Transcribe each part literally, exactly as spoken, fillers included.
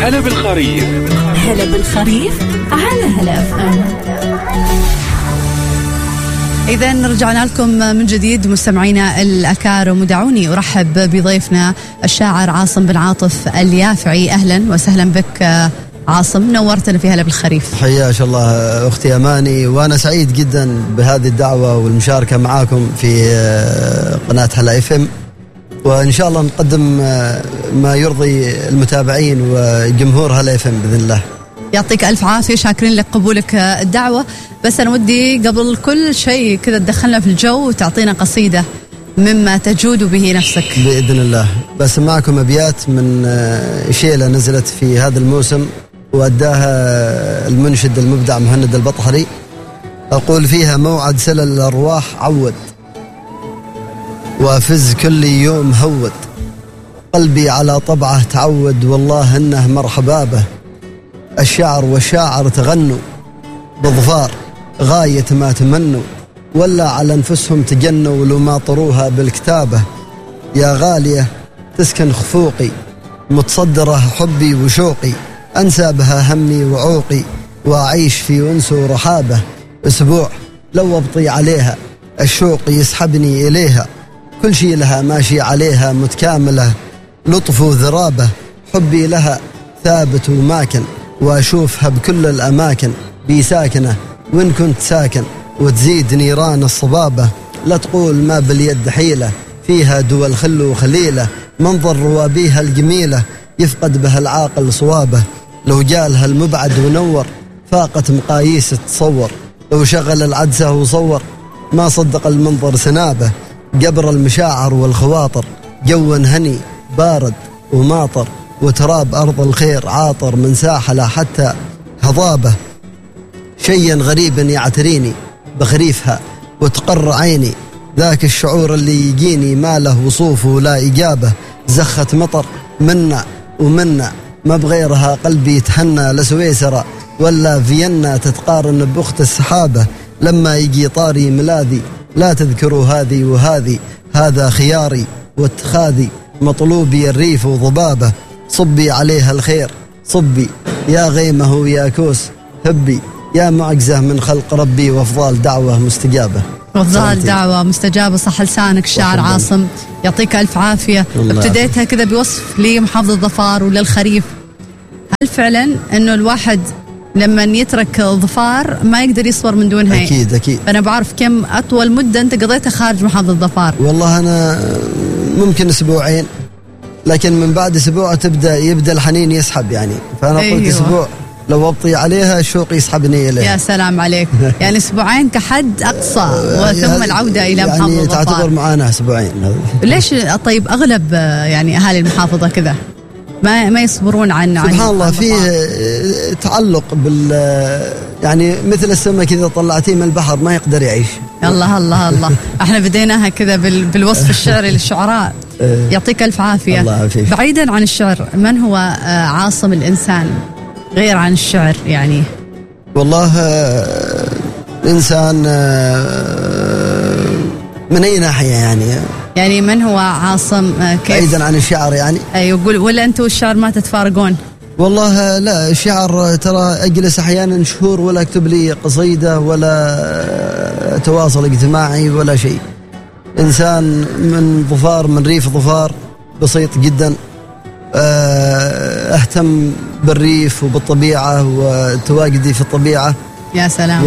هلا بالخريف. هلا بالخريف على هلا اف ام. إذا رجعنا لكم من جديد مستمعينا الأكارم، ودعوني أرحب بضيفنا الشاعر عاصم بن عاطف اليافعي. أهلا وسهلا بك عاصم، نورتنا في هلا بالخريف. حياك الله أختي أماني، وأنا سعيد جدا بهذه الدعوة والمشاركة معاكم في قناة هلا اف ام، وإن شاء الله نقدم ما يرضي المتابعين وجمهور هلا اف ام بإذن الله. يعطيك ألف عافية، شاكرين لك قبولك الدعوة. بس أنا ودي قبل كل شيء كذا تدخلنا في الجو وتعطينا قصيدة مما تجود به نفسك بإذن الله. بس معكم أبيات من شيلة نزلت في هذا الموسم وأداها المنشد المبدع مهند البطحري. أقول فيها: موعد سلل الأرواح عود، وافز كل يوم هود، قلبي على طبعه تعود، والله إنه مرحبا به. الشعر والشاعر تغنوا بظفار غاية ما تمنوا، ولا على أنفسهم تجنوا لو ما طروها بالكتابة. يا غالية تسكن خفوقي، متصدرة حبي وشوقي، أنسى بها همي وعوقي، وأعيش في أنس ورحابة. أسبوع لو أبطي عليها الشوق يسحبني إليها، كل شي لها ماشي عليها متكاملة، لطف وذرابة. حبي لها ثابت وماكن، وأشوفها بكل الأماكن، بي ساكنة وإن كنت ساكن، وتزيد نيران الصبابة. لا تقول ما باليد حيلة، فيها دول خل وخليلة، منظر روابيها الجميلة يفقد بها العاقل صوابه. لو جالها المبعد ونور فاقت مقاييس تصور، لو شغل العدسة وصور ما صدق المنظر سنابه. قبر المشاعر والخواطر جو هني بارد وماطر، وتراب أرض الخير عاطر من ساحلة حتى هضابه. شيء غريب يعتريني بخريفها وتقر عيني، ذاك الشعور اللي يجيني ما له وصوف ولا إجابة. زخة مطر منا ومنا ما بغيرها قلبي يتهنى، لسويسرا ولا فيينا تتقارن بأخت السحابة. لما يجي طاري ملاذي لا تذكروا هذه وهذه، هذا خياري واتخاذي، مطلوبي الريف وضبابه. صبي عليها الخير صبي، يا غيمه يا كوس هبي، يا معجزة من خلق ربي، وافضال دعوة مستجابة. وافضال دعوة مستجابة، صح لسانك الشاعر عاصم، يعطيك ألف عافية. ابتديتها كذا بوصف لمحافظة ظفار وللخريف. هل فعلا أنه الواحد لما يترك ظفار ما يقدر يصبر من دونها؟ أكيد أكيد. أنا بعرف كم أطول مدة أنت قضيتها خارج محافظة ظفار. والله أنا ممكن أسبوعين، لكن من بعد أسبوع تبدأ يبدأ الحنين يسحب يعني، فأنا قلت أيوة. أسبوع لو أبطي عليها الشوق يسحبني إليه. يا سلام عليك. يعني أسبوعين كحد أقصى وثم العودة إلى محافظة يعني ظفار. تعتبر معانا أسبوعين. ليش طيب أغلب يعني أهالي المحافظة كذا ما ما يصبرون عن سبحان عن الله فيه تعلق بال يعني مثل السمك إذا طلعتيه من البحر ما يقدر يعيش. الله الله الله. احنا بديناها كذا بالوصف الشعري للشعراء. يعطيك ألف عافية. الله بعيدا عن الشعر، من هو عاصم الإنسان غير عن الشعر يعني؟ والله إنسان من أي ناحية يعني؟ يعني من هو عاصم كيف؟ بعيدا عن الشعر يعني؟ أيوة، ولا أنت والشعر ما تتفارقون؟ والله لا، الشعر ترى أجلس أحيانا شهور ولا أكتب لي قصيدة ولا تواصل اجتماعي ولا شيء. إنسان من ظفار، من ريف ظفار، بسيط جدا، أهتم بالريف وبالطبيعة وتواجدي في الطبيعة. يا سلام. و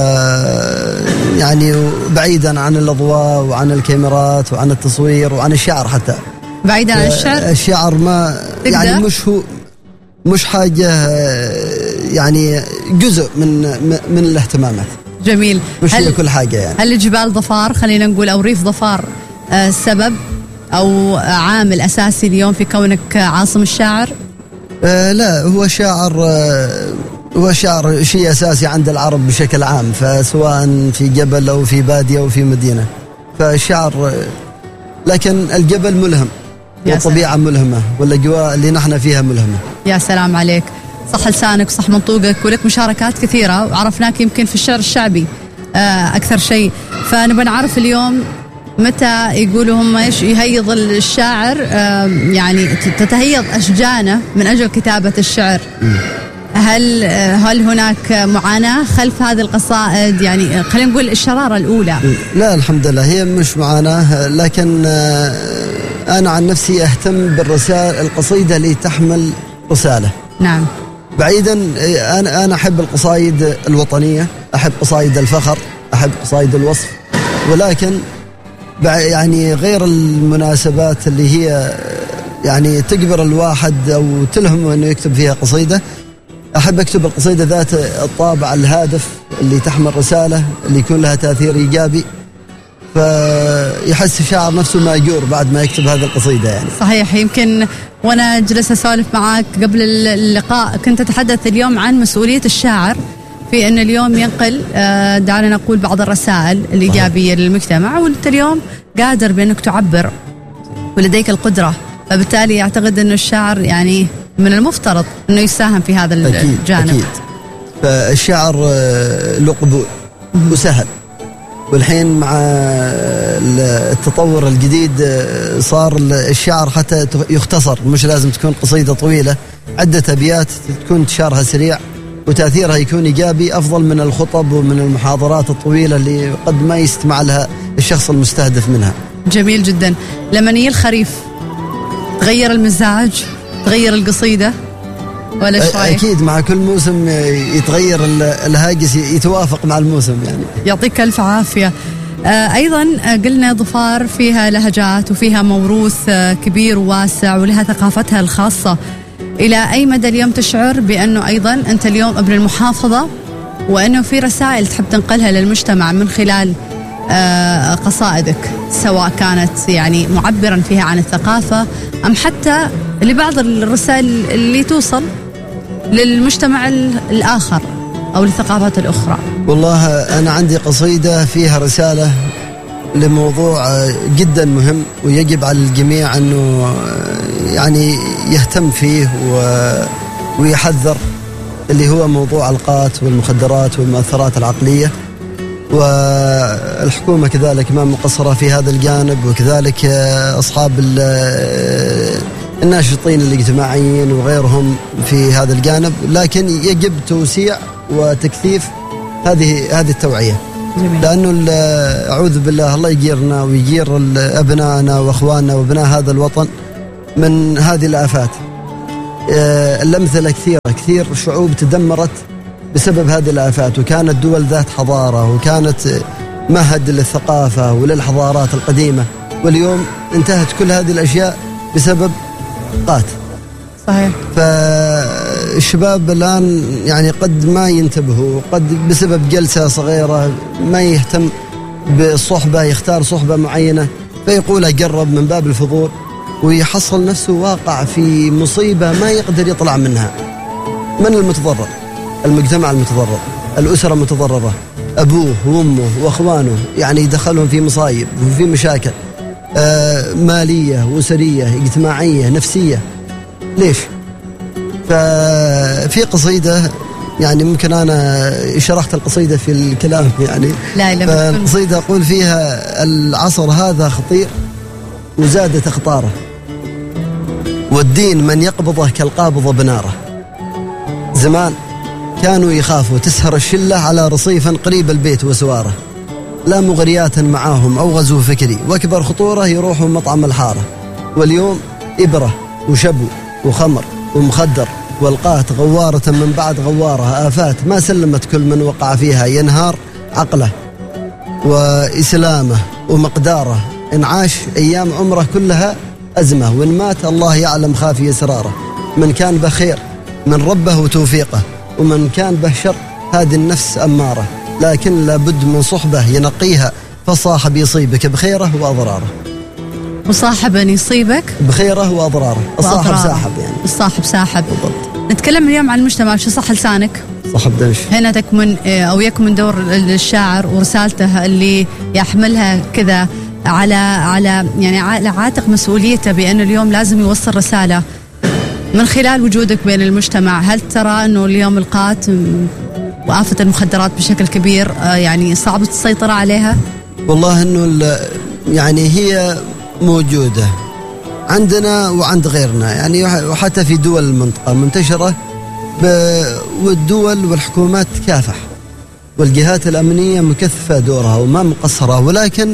يعني بعيدا عن الأضواء وعن الكاميرات وعن التصوير وعن الشعر حتى. بعيدا عن الشعر؟ الشعر ما تقدر؟ يعني مش هو مش حاجة يعني جزء من من الاهتمامات. جميل. مش هي كل حاجة يعني. هل جبال ظفار خلينا نقول أو ريف ظفار آه سبب أو عامل أساسي اليوم في كونك عاصم الشاعر؟ آه لا، هو شاعر آه هو شعر شيء أساسي عند العرب بشكل عام، فسواء في جبل أو في بادية أو في مدينة، فالشعر. لكن الجبل ملهم والطبيعة ملهمة والأجواء اللي نحن فيها ملهمة. يا سلام عليك، صح لسانك صح منطوقك، ولك مشاركات كثيرة وعرفناك يمكن في الشعر الشعبي أكثر شيء. فنبغى نعرف اليوم متى يقولوا هم ايش يهيض الشاعر، يعني تتهيض أشجانه من أجل كتابة الشعر. هل هل هناك معاناة خلف هذه القصائد؟ يعني خلينا نقول الشرارة الأولى. لا الحمد لله هي مش معاناة، لكن أنا عن نفسي أهتم بالرسالة، القصيدة اللي تحمل رسالة. نعم. بعيدا أنا أنا أحب القصائد الوطنية، أحب قصائد الفخر، أحب قصائد الوصف، ولكن يعني غير المناسبات اللي هي يعني تجبر الواحد أو تلهمه أنه يكتب فيها قصيدة، أحب أكتب القصيدة ذات الطابع الهادف اللي تحمل رسالة، اللي يكون لها تأثير إيجابي، فيحس الشاعر نفسه مأجور بعد ما يكتب هذه القصيدة يعني. صحيح. يمكن وأنا جلست أسولف معك قبل اللقاء كنت أتحدث اليوم عن مسؤولية الشاعر في أن اليوم ينقل دعنا نقول بعض الرسائل الإيجابية للمجتمع، وأنت اليوم قادر بأنك تعبر ولديك القدرة، فبالتالي أعتقد أن الشاعر يعني من المفترض أنه يساهم في هذا أكيد الجانب. أكيد. فالشعر له قبول وسهل، والحين مع التطور الجديد صار الشعر حتى يختصر، مش لازم تكون قصيدة طويلة، عدة أبيات تكون انتشارها سريع وتأثيرها يكون إيجابي، أفضل من الخطب ومن المحاضرات الطويلة اللي قد ما يستمع لها الشخص المستهدف منها. جميل جدا. لما يجي الخريف تغير المزاج، تغير القصيدة ولا شوي؟ أكيد مع كل موسم يتغير الهاجس، يتوافق مع الموسم يعني. يعطيك ألف عافية. آه أيضا قلنا ظفار فيها لهجات وفيها موروث آه كبير وواسع ولها ثقافتها الخاصة. إلى أي مدى اليوم تشعر بأنه أيضا أنت اليوم ابن المحافظة، وأنه في رسائل تحب تنقلها للمجتمع من خلال آه قصائدك، سواء كانت يعني معبرا فيها عن الثقافة أم حتى لبعض الرسائل اللي توصل للمجتمع الآخر أو للثقافات الأخرى؟ والله أنا عندي قصيدة فيها رسالة لموضوع جدا مهم ويجب على الجميع أنه يعني يهتم فيه ويحذر، اللي هو موضوع القات والمخدرات والمؤثرات العقلية، والحكومة كذلك ما مقصرة في هذا الجانب، وكذلك أصحاب الناشطين الاجتماعيين وغيرهم في هذا الجانب، لكن يجب توسيع وتكثيف هذه هذه التوعية. جميل. لأنه أعوذ بالله الله يجيرنا ويجير أبنائنا وأخواننا وابناء هذا الوطن من هذه الآفات. الأمثلة كثيرة، كثير شعوب تدمرت بسبب هذه الآفات، وكانت دول ذات حضارة وكانت مهد للثقافة وللحضارات القديمة، واليوم انتهت كل هذه الأشياء بسبب قات. صحيح. فالشباب الآن يعني قد ما ينتبهوا، قد بسبب جلسة صغيرة ما يهتم بالصحبة، يختار صحبة معينة فيقول أجرب من باب الفضول، ويحصل نفسه واقع في مصيبة ما يقدر يطلع منها. من المتضرر؟ المجتمع المتضرر، الأسرة متضررة، أبوه وأمه وأخوانه يعني يدخلهم في مصايب وفي مشاكل آه مالية وأسرية اجتماعية نفسية. ليش؟ ففي قصيدة يعني ممكن أنا شرحت القصيدة في الكلام يعني، لا لا القصيدة أقول فيها العصر هذا خطير وزادت أخطاره، والدين من يقبضه كالقابض بناره. زمان كانوا يخافوا تسهر الشلة على رصيفا قريب البيت وسواره، لا مغريات معاهم أو غزو فكري، وأكبر خطورة يروحوا مطعم الحارة. واليوم إبرة وشبو وخمر ومخدر، والقات غوارة من بعد غوارة، آفات ما سلمت كل من وقع فيها، ينهار عقله وإسلامه ومقداره، إن عاش أيام عمره كلها أزمة، وإن مات الله يعلم خافي إسراره. من كان بخير من ربه وتوفيقه، ومن كان به شر هذه النفس أمارة، لكن لابد من صحبة ينقيها، فالصاحب يصيبك بخيره وأضراره. وصاحبا يصيبك بخيره وأضراره. الصاحب ساحب يعني. الصاحب ساحب بالضبط. نتكلم اليوم عن المجتمع، شو صح لسانك؟ صاحب دمش. هنا تكمن أو يكمن دور الشاعر ورسالته اللي يحملها كذا على على يعني على عاتق مسؤوليته، بأنه اليوم لازم يوصل رسالة من خلال وجودك بين المجتمع. هل ترى أنه اليوم القات وآفة المخدرات بشكل كبير يعني صعب السيطرة عليها؟ والله أنه يعني هي موجودة عندنا وعند غيرنا، يعني وحتى في دول المنطقة منتشرة، والدول والحكومات تكافح، والجهات الأمنية مكثفة دورها وما مقصرة، ولكن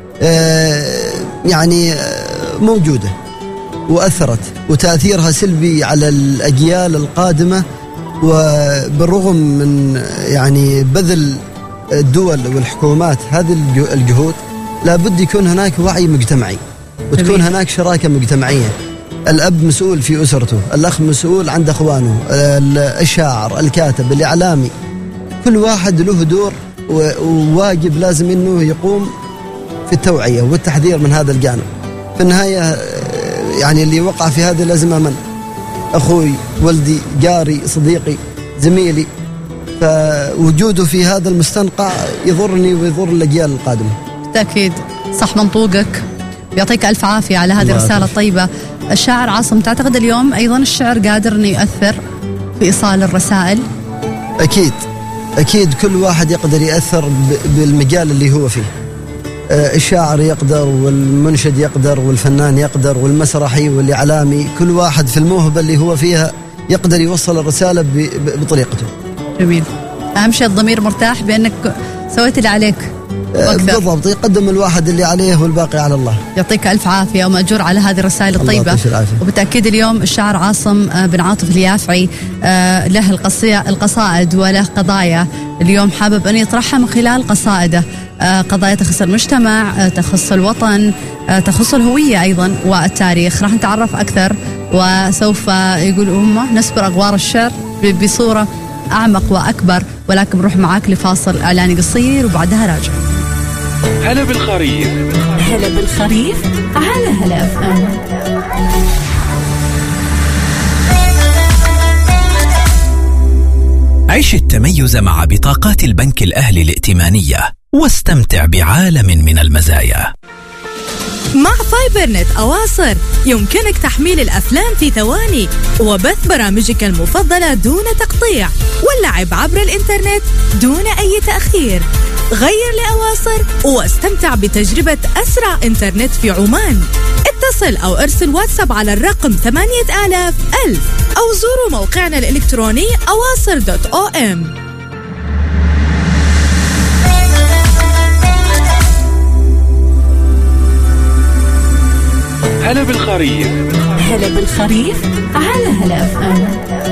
يعني موجودة وأثرت، وتأثيرها سلبي على الأجيال القادمة. وبالرغم من يعني بذل الدول والحكومات هذه الجهود، لابد يكون هناك وعي مجتمعي، وتكون هناك شراكة مجتمعية. الأب مسؤول في أسرته، الأخ مسؤول عند أخوانه، الشاعر، الكاتب، الإعلامي، كل واحد له دور وواجب لازم أنه يقوم في التوعية والتحذير من هذا الجانب. في النهاية يعني اللي وقع في هذه الأزمة من أخوي، ولدي، جاري، صديقي، زميلي، فوجوده في هذا المستنقع يضرني ويضر الأجيال القادمة. بالتأكيد صح منطوقك، يعطيك ألف عافية على هذه الرسالة الطيبة. الشاعر عاصم، تعتقد اليوم أيضا الشعر قادر أن يؤثر في إيصال الرسائل؟ أكيد أكيد، كل واحد يقدر يأثر بالمجال اللي هو فيه. الشاعر يقدر، والمنشد يقدر، والفنان يقدر، والمسرحي والإعلامي، كل واحد في الموهبة اللي هو فيها يقدر يوصل الرسالة بطريقته. جميل. أهم شيء الضمير مرتاح بأنك سويت اللي عليك وأكثر. بالضبط، يقدم الواحد اللي عليه والباقي على الله. يعطيك ألف عافية ومأجور على هذه الرسائل الطيبة. وبالتأكيد اليوم الشاعر عاصم بن عاطف اليافعي له القصائد وله قضايا اليوم حابب أن يطرحها من خلال قصائده، قضايا تخص المجتمع، تخص الوطن، تخص الهوية أيضا والتاريخ. راح نتعرف أكثر، وسوف يقول هم نسبر أغوار الشعر بصورة أعمق وأكبر، ولكن بروح معاك لفاصل إعلاني قصير وبعدها راجع. هلا بالخريف، هلا بالخريف على هلا اف ام. عيش التميز مع بطاقات البنك الأهلي الائتمانية واستمتع بعالم من المزايا. مع فايبر نت أواصر يمكنك تحميل الأفلام في ثواني وبث برامجك المفضلة دون تقطيع، واللعب عبر الإنترنت دون أي تأخير. غير لأواصر واستمتع بتجربة أسرع إنترنت في عمان. اتصل أو ارسل واتساب على الرقم ثمانية آلاف ألف أو زوروا موقعنا الإلكتروني أواصر دوت أو إم. هلا بالخريف، هلا بالخريف على هلا اف ام.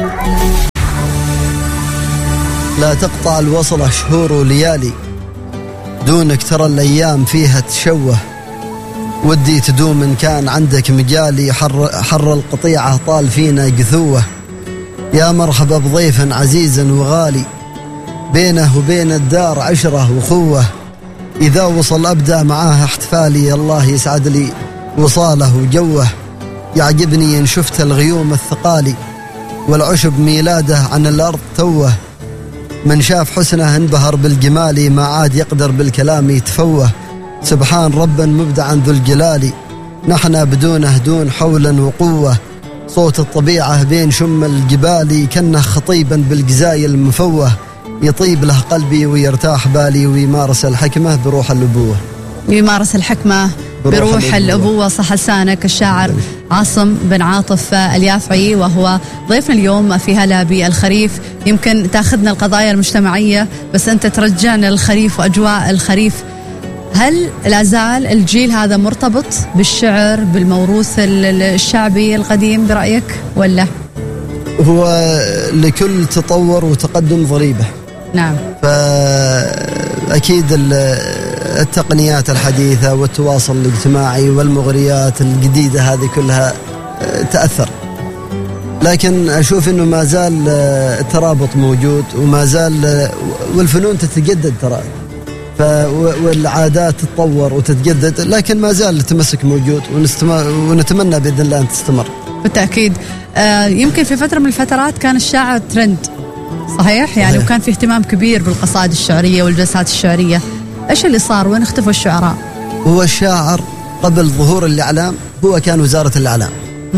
لا تقطع الوصلة شهور وليالي، دونك ترى الأيام فيها تشوه. ودي تدوم إن كان عندك مجالي، حر, حر القطيعة طال فينا قثوة. يا مرحبا بضيف عزيز وغالي، بينه وبين الدار عشرة وخوة. إذا وصل أبدأ معاه احتفالي، الله يسعد لي وصاله وجوه. يعجبني إن شفت الغيوم الثقالي، والعشب ميلاده عن الأرض توه. من شاف حسنه انبهر بالجمال، ما عاد يقدر بالكلام يتفوه. سبحان ربا مبدعا ذو الجلال، نحن بدونه دون حول وقوة. صوت الطبيعة بين شم الجبال، كنه خطيبا بالجزايل المفوه. يطيب له قلبي ويرتاح بالي، ويمارس الحكمة بروح الأبوة. يمارس الحكمة بروح, بروح الأبوة. صح لسانك. الشاعر عاصم بن عاطف اليافعي وهو ضيفنا اليوم في هلا بالخريف. يمكن تاخذنا القضايا المجتمعية، بس أنت ترجعنا للخريف وأجواء الخريف. هل لا زال الجيل هذا مرتبط بالشعر، بالموروث الشعبي القديم برأيك ولا؟ هو لكل تطور وتقدم ضريبة. نعم. فأكيد التقنيات الحديثة والتواصل الاجتماعي والمغريات الجديدة هذه كلها تأثر، لكن أشوف أنه ما زال الترابط موجود، وما زال والفنون تتجدد ترى، والعادات تتطور وتتجدد، لكن ما زال التمسك موجود، ونتمنى بإذن الله أن تستمر. بالتأكيد. آه يمكن في فترة من الفترات كان الشعر ترند، صحيح يعني، صحيح. وكان في اهتمام كبير بالقصائد الشعرية والجلسات الشعرية. إيش اللي صار؟ وين اختفوا الشعراء؟ هو الشاعر قبل ظهور الإعلام هو كان وزارة الإعلام.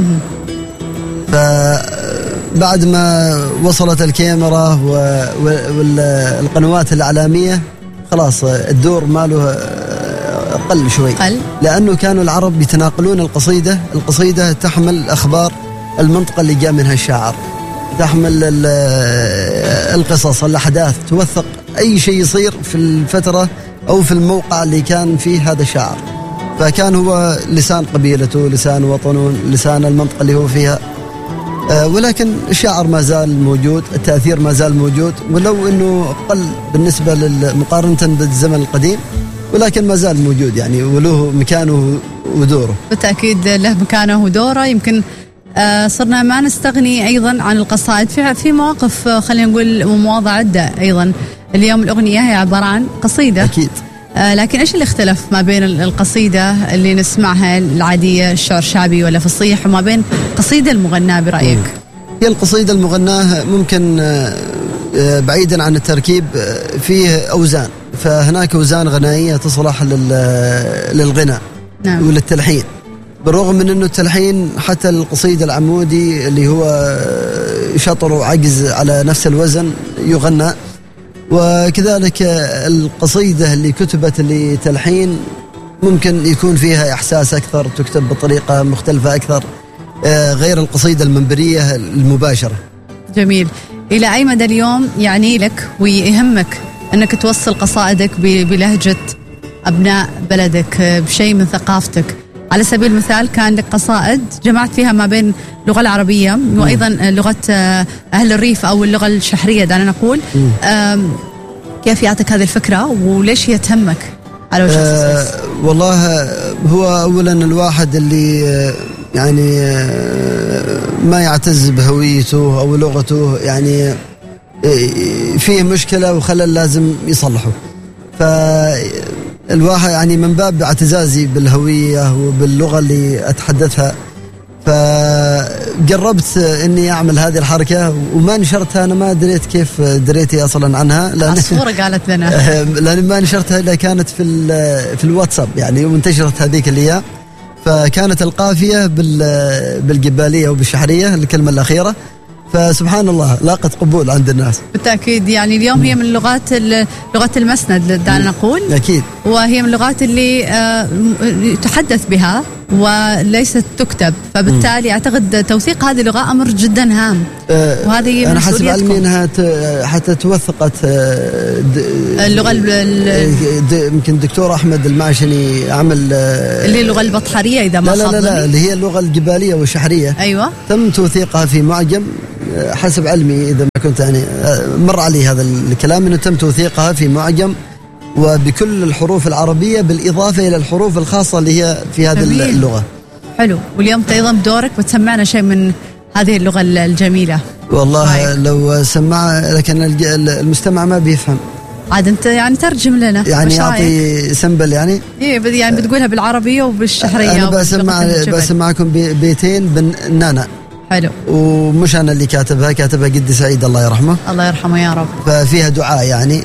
فبعد ما وصلت الكاميرا والقنوات الإعلامية، خلاص الدور ماله قل شوي قل. لأنه كانوا العرب يتناقلون القصيدة. القصيدة تحمل أخبار المنطقة اللي جاء منها الشاعر، تحمل القصص، الأحداث، توثق أي شيء يصير في الفترة أو في الموقع اللي كان فيه هذا الشاعر. فكان هو لسان قبيلته، لسان وطنه، لسان المنطقة اللي هو فيها. ولكن الشاعر ما زال موجود، التأثير ما زال موجود، ولو أنه قل بالنسبة مقارنة بالزمن القديم، ولكن ما زال موجود يعني، وله مكانه ودوره. بالتأكيد له مكانه ودوره. يمكن صرنا ما نستغني أيضا عن القصائد في في مواقف، خلينا نقول ومواضع عدة. أيضا اليوم الأغنية هي عبارة عن قصيدة أكيد. آه لكن إيش اللي اختلف ما بين القصيدة اللي نسمعها العادية الشعر الشعبي ولا فصيح وما بين قصيدة المغناة برأيك؟ هي القصيدة المغناة ممكن بعيدا عن التركيب فيه أوزان، فهناك أوزان غنائية تصلح للغناء نعم. وللتلحين، بالرغم من أنه التلحين حتى القصيدة العمودي اللي هو شطر وعجز على نفس الوزن يغنى، وكذلك القصيدة اللي كتبت لتلحين ممكن يكون فيها إحساس أكثر، تكتب بطريقة مختلفة أكثر غير القصيدة المنبرية المباشرة. جميل. إلى أي مدى اليوم يعني لك ويهمك أنك توصل قصائدك بلهجة أبناء بلدك، بشيء من ثقافتك؟ على سبيل المثال كان لك قصائد جمعت فيها ما بين اللغة العربية وأيضا لغة أهل الريف أو اللغة الشحرية دعنا نقول. كيف يعطيك هذه الفكرة وليش هي تهمك على وجه الخصوص؟ أه والله هو أولا الواحد اللي يعني ما يعتز بهويته أو لغته يعني فيه مشكلة وخلل لازم يصلحه. فالواحد يعني من باب اعتزازي بالهوية وباللغة اللي أتحدثها، فقربت إني أعمل هذه الحركة وما نشرتها. أنا ما دريت كيف دريتي أصلا عنها، لأن الصورة قالت لنا لأن ما نشرتها إلا كانت في في الواتساب يعني، وانتشرت هذيك الأيام. فكانت القافية بالجبالية وبالشحرية الكلمة الأخيرة، فسبحان الله لاقت قبول عند الناس. بالتأكيد يعني اليوم هي من لغات لغة المسند دعنا نقول. أكيد. وهي من اللغات اللي تحدث بها وليست تكتب، فبالتالي أعتقد توثيق هذه اللغة أمر جدا هام. أه وهذه أنا حسب علمي أنها حتى توثقت اللغة يمكن الدكتور أحمد الماشني عمل اللي اللغة البطحرية إذا ما لا لا لا اللي هي اللغة الجبالية والشحرية. أيوة. تم توثيقها في معجم حسب علمي، إذا ما كنت يعني مر علي هذا الكلام، أنه تم توثيقها في معجم وبكل الحروف العربية بالإضافة إلى الحروف الخاصة اللي هي في هذه جميل. اللغة. حلو. واليوم أيضا بدورك بتسمعنا شيء من هذه اللغة الجميلة. والله هاي. لو سمع لكن المستمع ما بيفهم عاد أنت يعني ترجم لنا يعني يعطي سنبل يعني إيه يعني بتقولها بالعربية وبالشحرية. أنا بسمع بسمعكم بيتين بالنانا. حلو. ومش أنا اللي كاتبها، كاتبها جدي سعيد الله يرحمه. الله يرحمه يا رب. ففيها دعاء يعني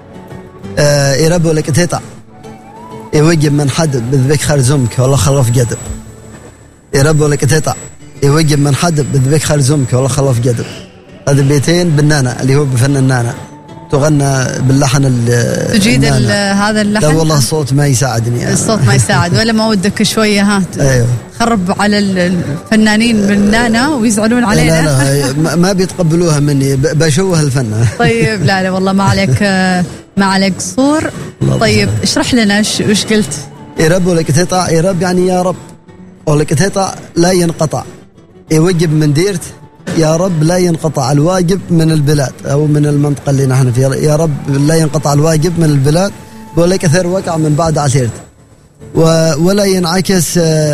آه يربو لك تيطع يوجب من حد بذبك خرزمك والله خلف قدر. يربو لك تيطع يوجب من حد بذبك خرزمك والله خلف قدر. هذا بيتين بالنانا اللي هو بفن النانا، تغنى باللحن تجيد هذا اللحن. لا والله الصوت ما يساعدني يعني. الصوت ما يساعد ولا ما ودك شوية ها أيوه. خرب على الفنانين بالنانا ويزعلون علينا. لا لا ما بيتقبلوها مني، بشوه الفن. طيب لا لا والله ما عليك ما عليك قصور. طيب اشرح لنا وش قلت. يرب ولك تطع، يرب يعني يا رب، ولك تطع لا ينقطع، يوجب من ديرت يا رب لا ينقطع الواجب من البلاد أو من المنطقة اللي نحن فيها، يا رب لا ينقطع الواجب من البلاد ولا كثر وقع من بعد عسيرت، ولا ينعكس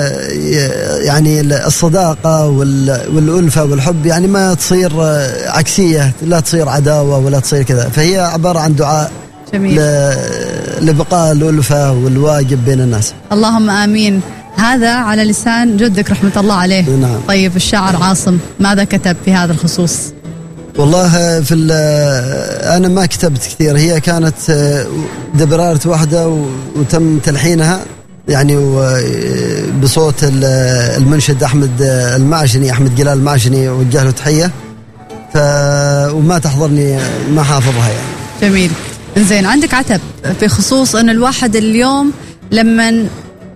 يعني الصداقة والألفة والحب يعني ما تصير عكسية، لا تصير عداوة ولا تصير كذا. فهي عبارة عن دعاء جميل لبقاء الألفة والواجب بين الناس. اللهم آمين. هذا على لسان جدك رحمة الله عليه. نعم. طيب الشاعر عاصم ماذا كتب في هذا الخصوص؟ والله في أنا ما كتبت كثير، هي كانت دبرارة واحدة وتم تلحينها يعني بصوت المنشد أحمد المعشني، أحمد جلال المعشني، وجه له تحية، ف وما تحضرني ما حافظها يعني. جميل. إنزين عندك عتب في خصوص أن الواحد اليوم لما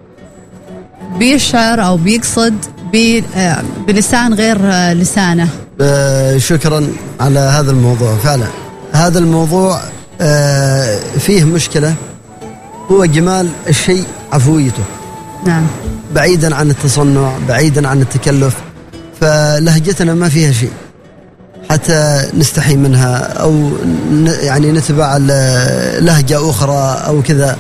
بيشعر أو بيقصد بلسان غير لسانه؟ شكرا على هذا الموضوع. فعلا هذا الموضوع فيه مشكلة، هو جمال الشيء عفويته. نعم. بعيدا عن التصنع، بعيدا عن التكلف، فلهجتنا ما فيها شيء حتى نستحي منها أو يعني نتبع لهجة أخرى أو كذا.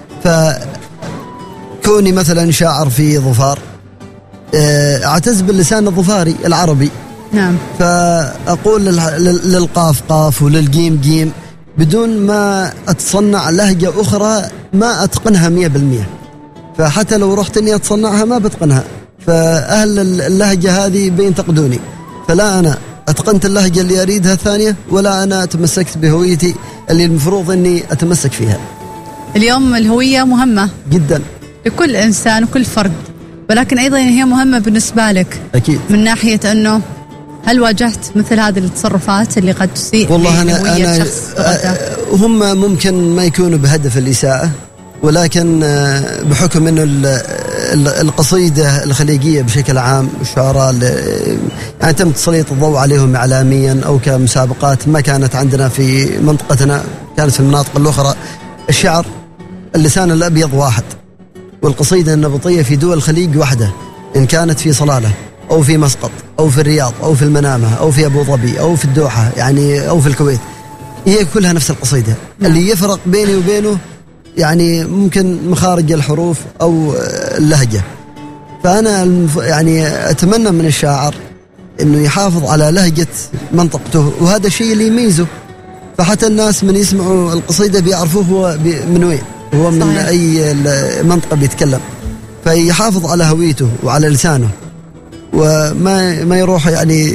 فكوني مثلا شاعر في ظفار، أعتز باللسان الظفاري العربي. نعم. فأقول للقاف قاف وللجيم جيم بدون ما أتصنع لهجة أخرى ما أتقنها مية بالمية. فحتى لو رحت إني أتصنعها ما بتقنها، فأهل اللهجة هذه بينتقدوني. فلا أنا أتقنت اللهجة اللي أريدها الثانية، ولا أنا تمسكت بهويتي اللي المفروض إني أتمسك فيها. اليوم الهوية مهمة جدا لكل إنسان وكل فرد، ولكن أيضا هي مهمة بالنسبة لك. أكيد. من ناحية أنه هل واجهت مثل هذه التصرفات اللي قد تسيء والله أنا, أنا هم ممكن ما يكونوا بهدف الإساءة، ولكن بحكم أنه القصيدة الخليجية بشكل عام الشعراء يعني تم تسليط الضوء عليهم إعلاميا أو كمسابقات، ما كانت عندنا في منطقتنا، كانت في المناطق الأخرى. الشعر اللسان الأبيض واحد، والقصيدة النبطية في دول الخليج وحده، إن كانت في صلالة أو في مسقط أو في الرياض أو في المنامة أو في أبو ظبي أو في الدوحة يعني أو في الكويت، هي كلها نفس القصيدة. اللي يفرق بيني وبينه يعني ممكن مخارج الحروف أو اللهجة. فأنا يعني أتمنى من الشاعر أنه يحافظ على لهجة منطقته، وهذا الشيء اللي يميزه. فحتى الناس من يسمعوا القصيدة بيعرفوه هو من وين، هو من صحيح. أي منطقة بيتكلم، فيحافظ على هويته وعلى لسانه، وما ما يروح يعني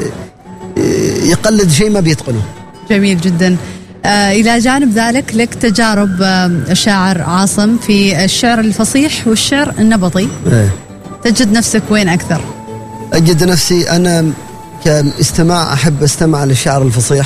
يقلد شيء ما بيتقنه. جميل جدا. آه إلى جانب ذلك لك تجارب آه الشاعر عاصم في الشعر الفصيح والشعر النبطي. ايه. تجد نفسك وين أكثر؟ أجد نفسي أنا كاستماع أحب أستمع للشعر الفصيح،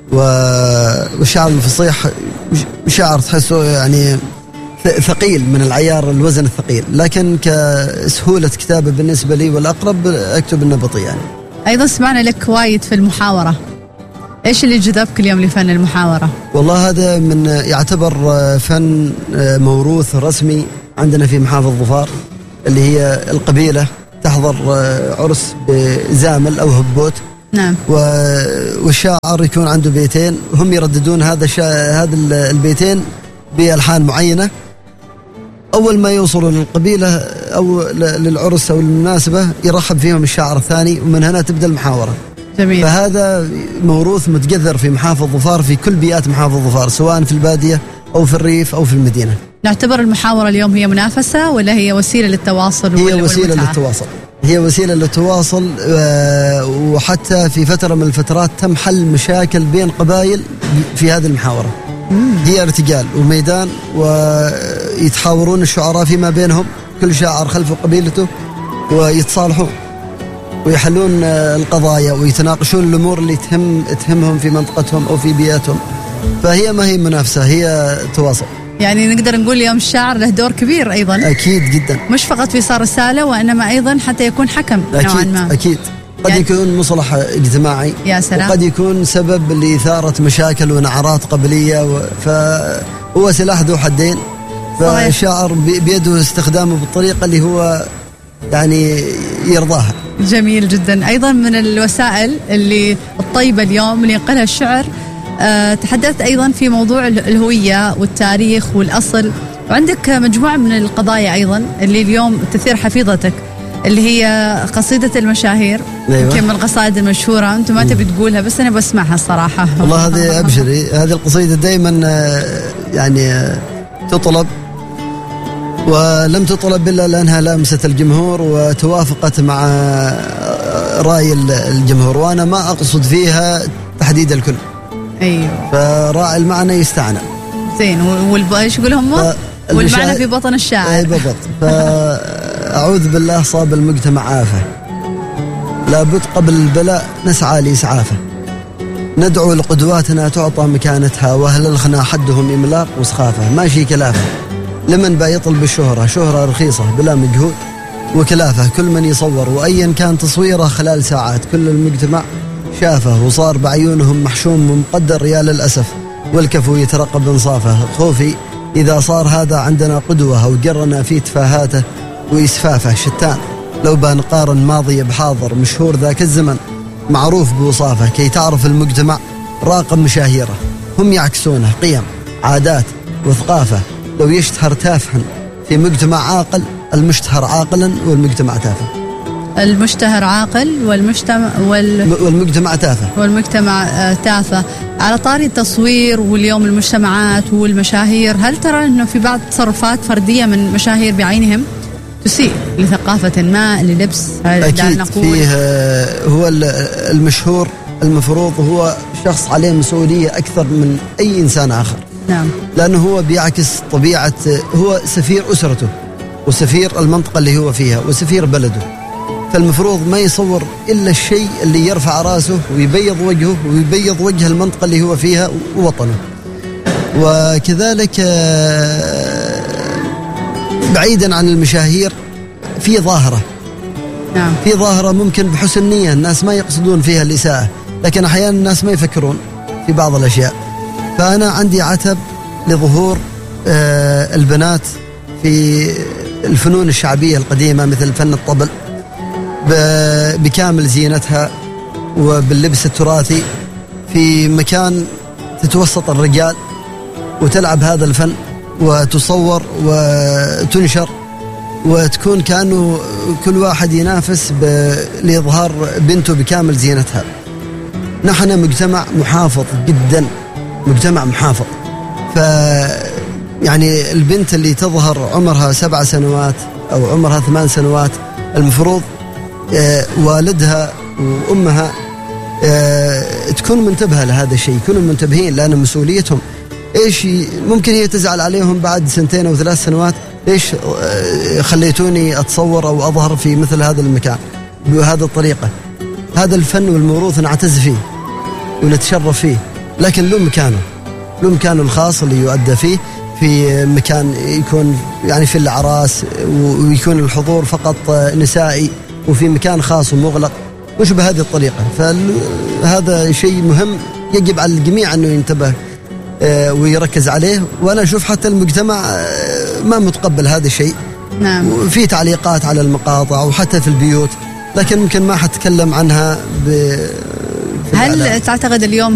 والشعر الفصيح شعر تحسه يعني ثقيل من العيار، الوزن الثقيل، لكن كسهولة كتابة بالنسبة لي والأقرب أكتب النبطي. يعني أيضا سمعنا لك وايد في المحاورة، إيش اللي جذبك اليوم لفن المحاورة؟ والله هذا من يعتبر فن موروث رسمي عندنا في محافظ ظفار، اللي هي القبيلة تحضر عرس بزامل أو هبوت. نعم. والشاعر يكون عنده بيتين، هم يرددون هذا هذا البيتين بألحان معينة. أول ما يوصلوا للقبيلة أو للعرس أو المناسبة يرحب فيهم الشاعر الثاني، ومن هنا تبدأ المحاورة. جميل. فهذا موروث متجذر في محافظ ظفار، في كل بيئات محافظ ظفار، سواء في البادية أو في الريف أو في المدينة. نعتبر المحاورة اليوم هي منافسة ولا هي وسيلة للتواصل؟ هي وسيلة للتواصل، هي وسيلة للتواصل. وحتى في فترة من الفترات تم حل مشاكل بين قبائل في هذه المحاورة. مم. هي ارتجال وميدان، ويتحاورون الشعراء فيما بينهم، كل شاعر خلف قبيلته، ويتصالحون ويحلون القضايا ويتناقشون الأمور اللي تهم تهمهم في منطقتهم أو في بيئتهم. فهي ما هي منافسة، هي تواصل. يعني نقدر نقول اليوم الشاعر له دور كبير أيضا. أكيد جدا، مش فقط في إيصال رسالة، وإنما أيضا حتى يكون حكم نوعا ما. أكيد قد يعني يكون مصلح اجتماعي، يا سلام. وقد يكون سبب لإثارة مشاكل ونعرات قبلية، فهو سلاح ذو حدين. فالشاعر بيده استخدامه بالطريقة اللي هو يعني يرضاها. جميل جدا. أيضا من الوسائل اللي الطيبة اليوم اللي ينقلها الشعر، أه تحدثت أيضا في موضوع الهوية والتاريخ والأصل، وعندك مجموعة من القضايا أيضا اللي اليوم تثير حفيظتك، اللي هي قصيدة المشاهير. أيوة. يمكن من القصائد المشهورة، أنت ما تبي تقولها بس أنا بسمعها الصراحة. والله هذه أبشري، هذه القصيدة دائما يعني تطلب، ولم تطلب إلا لأنها لامست الجمهور وتوافقت مع رأي الجمهور، وأنا ما أقصد فيها تحديد الكل. أيوة. فراعي المعنى يستعنى. زين. والإيش يقول هم؟ والمعنى في بطن الشاعر. أي بالضبط. فأعوذ بالله صاب المجتمع عافة، لابد قبل البلاء نسعى لإسعافه، ندعو لقدواتنا تعطى مكانتها، وأهل الخنا حدهم إملاق وسخافة، ماشي كلافة، لمن بيطلب الشهرة، شهرة رخيصة بلا مجهود وكلافة، كل من يصور وأيا كان تصويره خلال ساعات كل المجتمع شافه وصار بعيونهم محشوم ومقدر. يا للأسف والكفو يترقب انصافه، خوفي إذا صار هذا عندنا قدوة أو جرنا في تفاهاته وإسفافه شتان. لو بنقارن ماضي بحاضر مشهور ذاك الزمن معروف بوصافه، كي تعرف المجتمع راقم مشاهيره، هم يعكسونه قيم عادات وثقافة. لو يشتهر تافها في مجتمع عاقل، المشتهر عاقلا والمجتمع تافه. المشتهر عاقل والمجتمع وال... والمجتمع تافه والمجتمع تافه. على طاري التصوير واليوم المجتمعات والمشاهير، هل ترى أنه في بعض تصرفات فردية من مشاهير بعينهم تسيء لثقافة ما، للبس؟ أكيد فيه. هو المشهور المفروض هو شخص عليه مسؤولية أكثر من أي إنسان آخر. نعم. لأنه هو بيعكس طبيعة، هو سفير أسرته وسفير المنطقة اللي هو فيها وسفير بلده، فالمفروض ما يصور إلا الشيء اللي يرفع راسه ويبيض وجهه ويبيض وجه المنطقة اللي هو فيها ووطنه. وكذلك بعيدا عن المشاهير في ظاهرة نعم. في ظاهرة ممكن بحسن نية الناس ما يقصدون فيها الإساءة، لكن أحيانا الناس ما يفكرون في بعض الأشياء. فأنا عندي عتب لظهور آه البنات في الفنون الشعبية القديمة مثل فن الطبل بكامل زينتها وباللبس التراثي في مكان تتوسط الرجال وتلعب هذا الفن وتصور وتنشر وتكون كأنه كل واحد ينافس لإظهار بنته بكامل زينتها. نحن مجتمع محافظ جدا، مجتمع محافظ. ف يعني البنت اللي تظهر عمرها سبع سنوات أو عمرها ثمان سنوات المفروض آه والدها وأمها آه تكون منتبهة لهذا الشيء، يكونوا منتبهين لأن مسؤوليتهم. إيش ممكن هي تزعل عليهم بعد سنتين أو ثلاث سنوات، ليش آه خليتوني أتصور أو أظهر في مثل هذا المكان بهذه الطريقة؟ هذا الفن والموروث نعتز فيه ونتشرف فيه، لكن له مكانه، له مكانه الخاص اللي يؤدى فيه، في مكان يكون يعني في الأعراس ويكون الحضور فقط نسائي وفي مكان خاص ومغلق وش بهذه الطريقة. فهذا شيء مهم يجب على الجميع أنه ينتبه ويركز عليه. وأنا أشوف حتى المجتمع ما متقبل هذا الشيء. نعم. وفي تعليقات على المقاطع وحتى في البيوت، لكن ممكن ما حتكلم عنها. ب هل تعتقد اليوم